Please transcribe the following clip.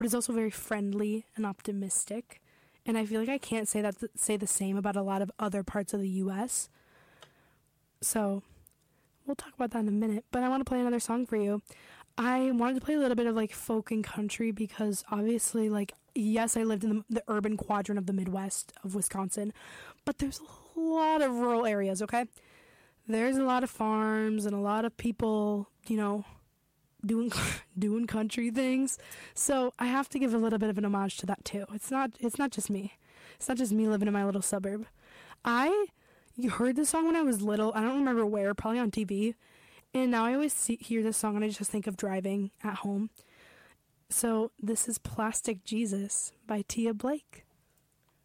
but it's also very friendly and optimistic. And I feel like I can't say the same about a lot of other parts of the US. So we'll talk about that in a minute, but I want to play another song for you. I wanted to play a little bit of like folk and country because obviously, like, yes, I lived in the urban quadrant of the Midwest of Wisconsin, but there's a lot of rural areas, okay? There's a lot of farms and a lot of people, doing doing country things. So I have to give a little bit of an homage to that too. It's not just me. It's not just me living in my little suburb. You heard this song when I was little. I don't remember where, probably on TV. And now I always hear this song and I just think of driving at home. So this is Plastic Jesus by Tia Blake.